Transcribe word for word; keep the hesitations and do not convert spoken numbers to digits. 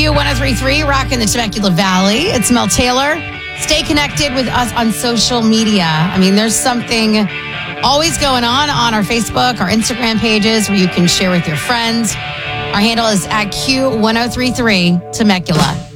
Q one oh three point three, rocking the Temecula Valley. It's Mel Taylor. Stay connected with us on social media. I mean, there's something always going on on our Facebook, our Instagram pages where you can share with your friends. Our handle is at Q one oh three point three Temecula.